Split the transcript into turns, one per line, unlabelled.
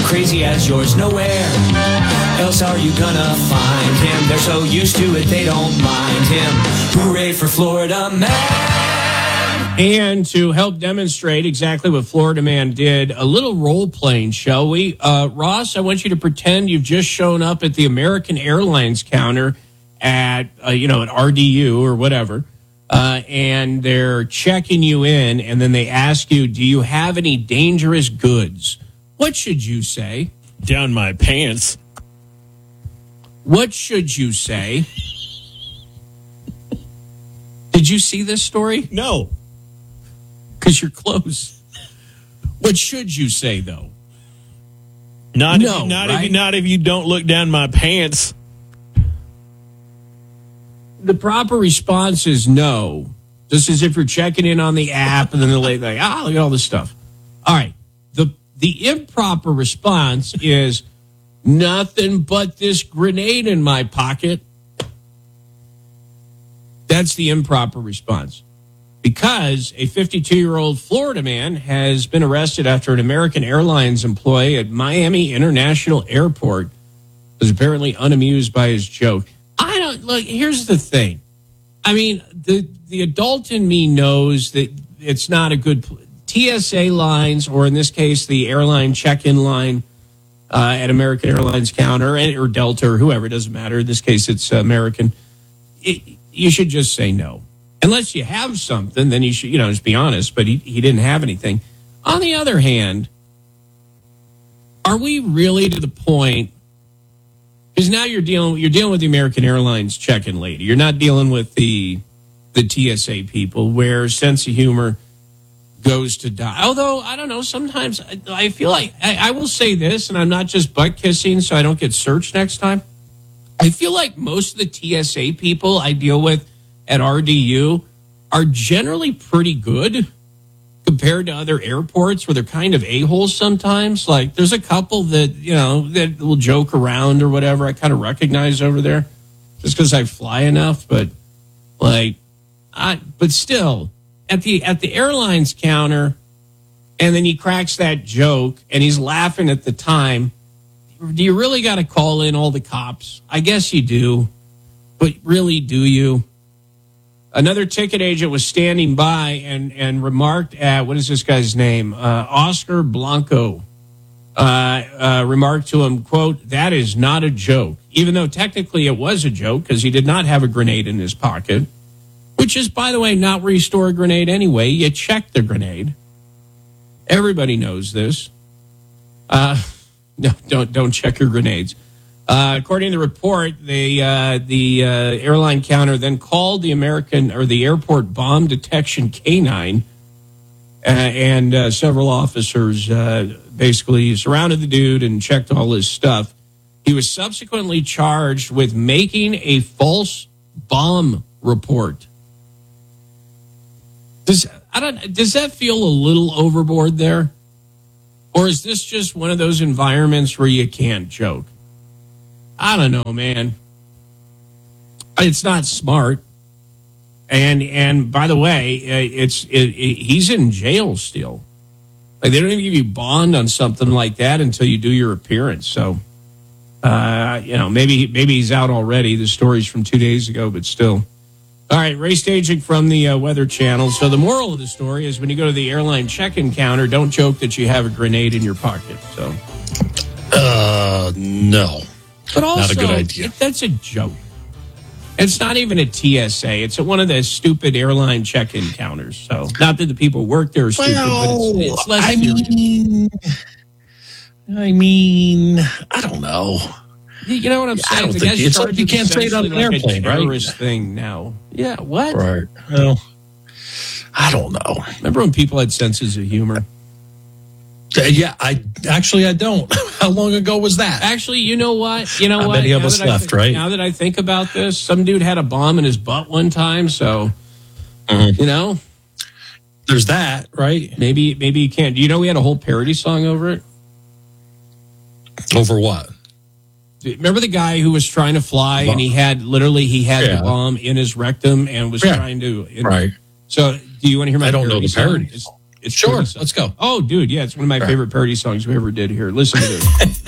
crazy as yours. Nowhere else are you gonna find him. They're so used to it, they don't mind him. Hooray for Florida Man.
And to help demonstrate exactly what Florida Man did, a little role-playing, shall we? Ross, I want you to pretend you've just shown up at the American Airlines counter at, at RDU or whatever, and they're checking you in, and then they ask you, do you have any dangerous goods? What should you say?
Down my pants.
What should you say? Did you see this story?
No.
Because you're close. What should you say, though?
Not if you don't look down my pants.
The proper response is no. Just as if you're checking in on the app, and then they're like, look at all this stuff. All right. The improper response is nothing but this grenade in my pocket. That's the improper response. Because a 52-year-old Florida man has been arrested after an American Airlines employee at Miami International Airport was apparently unamused by his joke. Here's the thing. I mean, the adult in me knows that it's not a good TSA lines, or in this case, the airline check-in line at American Airlines counter, or Delta, or whoever, it doesn't matter. In this case, it's American. You should just say no. Unless you have something, then you should, just be honest. But he didn't have anything. On the other hand, are we really to the point? Because now you're dealing with the American Airlines check-in lady. You're not dealing with the TSA people, where sense of humor goes to die. Although, I don't know, sometimes I feel like, I will say this, and I'm not just butt kissing so I don't get searched next time. I feel like most of the TSA people I deal with at RDU are generally pretty good compared to other airports where they're kind of a-holes sometimes. Like, there's a couple that, that will joke around or whatever I kind of recognize over there just because I fly enough. But, but still, at the airlines counter, and then he cracks that joke, and he's laughing at the time. Do you really got to call in all the cops? I guess you do, but really, do you? Another ticket agent was standing by and remarked at, what is this guy's name? Oscar Blanco remarked to him, quote, "That is not a joke," even though technically it was a joke because he did not have a grenade in his pocket. Which is, by the way, not where you store a grenade anyway. You check the grenade. Everybody knows this. No, don't check your grenades. According to the report, the airline counter then called the airport bomb detection K9, and several officers basically surrounded the dude and checked all his stuff. He was subsequently charged with making a false bomb report. Does that feel a little overboard there? Or is this just one of those environments where you can't joke? I don't know, man. It's not smart. And by the way, he's in jail still. Like, they don't even give you bond on something like that until you do your appearance. So, maybe he's out already. The story's from 2 days ago, but still. All right, Ray Staging from the Weather Channel. So the moral of the story is when you go to the airline check-in counter, don't joke that you have a grenade in your pocket. So,
no,
but also,
not a good idea.
That's a joke. It's not even a TSA. It's at one of the stupid airline check-in counters. So, not that the people who work there are stupid, but it's less serious.
I don't know.
You know what I'm saying?
I don't think it's like you can't say it on an airplane, right?
Terrorist thing now. Yeah, what?
Right. Well, I don't know.
Remember when people had senses of humor?
Yeah, I don't. How long ago was that?
Actually, you know what?
How many of us left, right?
Now that I think about this, some dude had a bomb in his butt one time, so,
There's that, right?
Maybe you can't. Do you know we had a whole parody song over it?
Over what?
Remember the guy who was trying to fly and he had the bomb in his rectum and was trying to...
Right.
So, do you want to hear my
I don't know
parody
the parodies.
It's
Sure,
pretty
let's go.
Oh, dude, yeah, it's one of my favorite parody songs we ever did here. Listen to this.